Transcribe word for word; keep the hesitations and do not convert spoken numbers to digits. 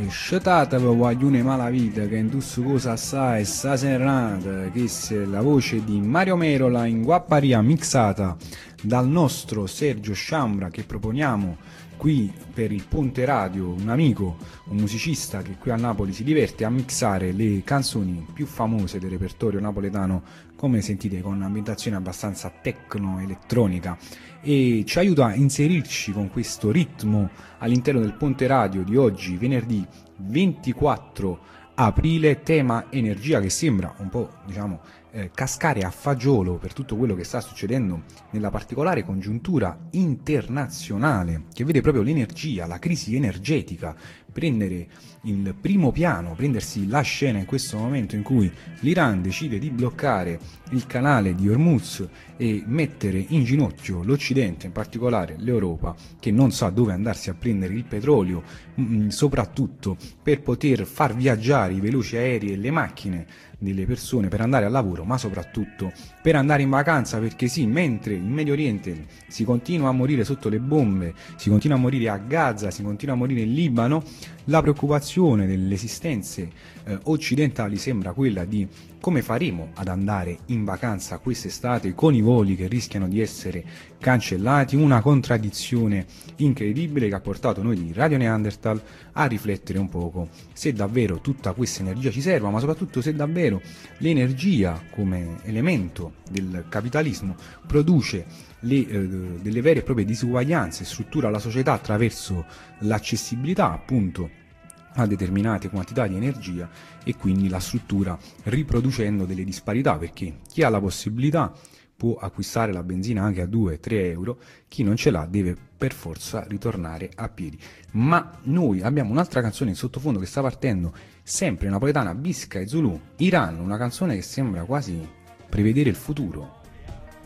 Scetate guaglione malavita che in tusso cosa assai sta serata, che è la voce di Mario Merola in guapparia mixata dal nostro Sergio Sciambra, che proponiamo qui per il Ponte Radio, un amico, un musicista che qui a Napoli si diverte a mixare le canzoni più famose del repertorio napoletano, come sentite, con un'ambientazione abbastanza tecno-elettronica, e ci aiuta a inserirci con questo ritmo all'interno del Ponte Radio di oggi, venerdì ventiquattro aprile, tema energia, che sembra un po', diciamo, eh, cascare a fagiolo per tutto quello che sta succedendo nella particolare congiuntura internazionale che vede proprio l'energia, la crisi energetica prendere il primo piano, prendersi la scena in questo momento in cui l'Iran decide di bloccare il canale di Hormuz e mettere in ginocchio l'Occidente, in particolare l'Europa, che non sa dove andarsi a prendere il petrolio, mh, soprattutto per poter far viaggiare i veloci aerei e le macchine delle persone per andare al lavoro, ma soprattutto per andare in vacanza, perché sì, mentre in Medio Oriente si continua a morire sotto le bombe, si continua a morire a Gaza, si continua a morire in Libano, la preoccupazione delle esistenze eh, occidentali sembra quella di come faremo ad andare in vacanza quest'estate con i voli che rischiano di essere cancellati, una contraddizione incredibile che ha portato noi di Radio Neanderthal a riflettere un poco se davvero tutta questa energia ci serva, ma soprattutto se davvero l'energia come elemento del capitalismo produce le, eh, delle vere e proprie disuguaglianze, struttura la società attraverso l'accessibilità appunto a determinate quantità di energia, e quindi la struttura riproducendo delle disparità, perché chi ha la possibilità può acquistare la benzina anche a due tre euro, chi non ce l'ha deve per forza ritornare a piedi. Ma noi abbiamo un'altra canzone in sottofondo che sta partendo, sempre napoletana, Bisca e Zulu, Iran, una canzone che sembra quasi prevedere il futuro.